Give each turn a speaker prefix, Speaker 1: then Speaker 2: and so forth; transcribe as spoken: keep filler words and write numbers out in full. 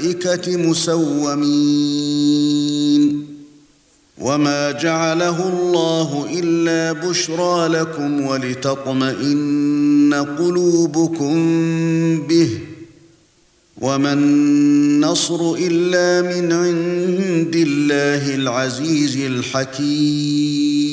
Speaker 1: الملائكة مسومين وما جعله الله إلا بشرى لكم ولتطمئن قلوبكم به وما النصر إلا من عند الله العزيز الحكيم